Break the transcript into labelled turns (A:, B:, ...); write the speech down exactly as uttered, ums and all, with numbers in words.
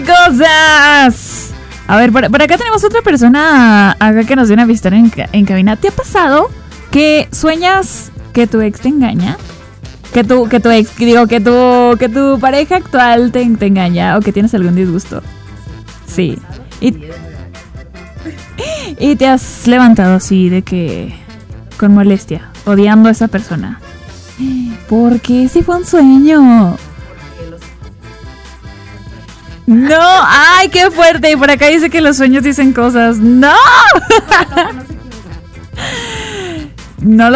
A: Cosas. A ver, por, por acá tenemos otra persona acá que nos viene a visitar en, en cabina. ¿Te ha pasado que sueñas que tu ex te engaña? Que tu, que tu ex, digo, que tu, que tu pareja actual te, te engaña o que tienes algún disgusto. Sí. Y, y te has levantado así de que con molestia, odiando a esa persona. Porque sí fue un sueño. No, ay, qué fuerte. Y por acá dice que los sueños dicen cosas. No. No lo